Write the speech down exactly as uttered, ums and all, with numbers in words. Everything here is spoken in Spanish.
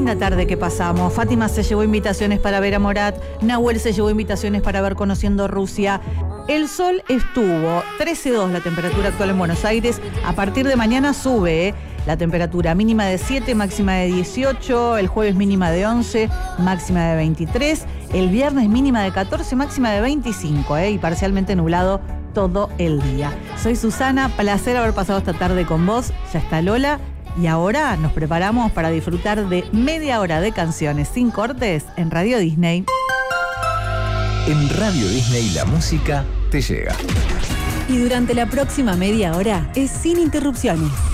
linda tarde que pasamos. Fátima se llevó invitaciones para ver a Morat, Nahuel se llevó invitaciones para ver Conociendo Rusia. El sol estuvo trece coma dos la temperatura actual en Buenos Aires. A partir de mañana sube, ¿eh? La temperatura mínima de siete, máxima de dieciocho, el jueves mínima de once, máxima de veintitrés, el viernes mínima de catorce, máxima de veinticinco, ¿eh? Y parcialmente nublado todo el día. Soy Susana, placer haber pasado esta tarde con vos. Ya está Lola y ahora nos preparamos para disfrutar de media hora de canciones sin cortes en Radio Disney. En Radio Disney la música te llega. Y durante la próxima media hora es sin interrupciones.